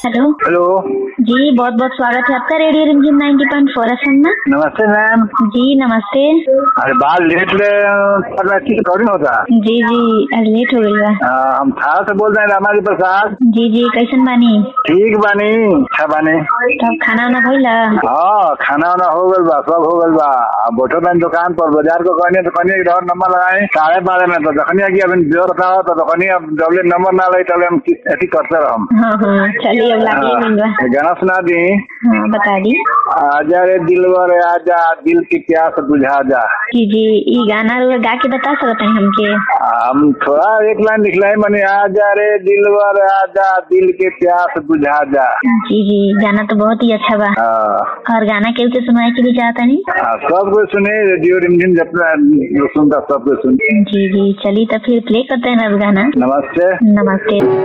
Hello. Hello जी बहुत बहुत स्वागत है आपका रेडियो रिमझिम 90.4 एफएम में। नमस्ते मैम। जी नमस्ते। अरे बात लेट रिकॉर्डिंग होता। जी आज लेट हो गई बा। हम थाना से बोल रहे हैं रामाजी प्रसाद। जी कैसन बानी? ठीक बानी, अच्छा बानी। तब खाना वाना भइला? हाँ खाना वाना हो गल बा, सब हो गल बा। बैठो मैम दुकान पर, बाजार को कहनी तो कहनी एक नंबर लगाए 12:30 में, तो दखनिया की अभी जोर था तो दखनी अब डबले नंबर ना लगे तब हम ऐसी करते रह। हाँ चलिए अब लाइए गाना सुना दी। हाँ बता दी। आजा रे दिलवर आजा, दिल की प्यास बुझा जा। जी ये गाना गा के बता सकते हैं हमके? हम थोड़ा एक लाइन लिखलाई मने, आजा रे दिलवर आजा, दिल के प्यास बुझा जा। जी गाना तो बहुत ही अच्छा बा। और गाना कैसे सुनाए के भी चाहता नहीं? सब कोई सुने, रेडियो रिमझिम जितना जो सुनता सब कोई सुन। जी चलिए तो फिर प्ले करते हैं ना गाना। नमस्ते। नमस्ते।